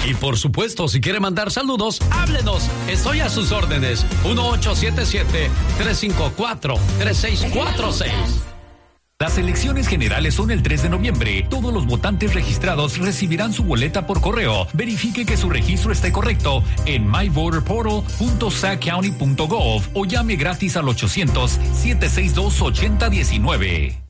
Y por supuesto, si quiere mandar saludos, háblenos. Estoy a sus órdenes. 1877-354-3646. Las elecciones generales son el 3 de noviembre. Todos los votantes registrados recibirán su boleta por correo. Verifique que su registro esté correcto en myvoterportal.sacounty.gov o llame gratis al 800-762-8019.